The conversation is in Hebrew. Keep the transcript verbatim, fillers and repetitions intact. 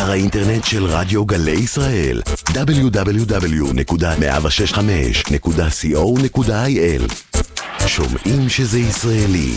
אתר האינטרנט של רדיו גלי ישראל דאבליו דאבליו דאבליו נקודה מאה שש חמש נקודה סי או נקודה איי אל. שומעים שזה ישראלי.